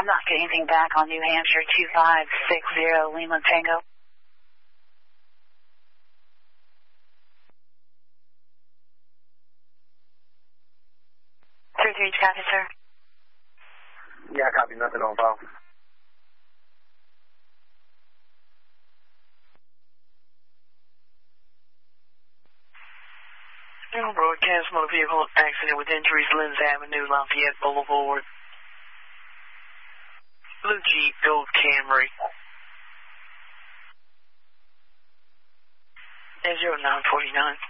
not getting anything back on New Hampshire 2560 Lima Tango. 33 copy, sir. Yeah, I copy. Nothing on file. Broadcast motor vehicle accident with injuries, Linz Avenue, Lafayette Boulevard. Blue Jeep, gold Camry. 0949.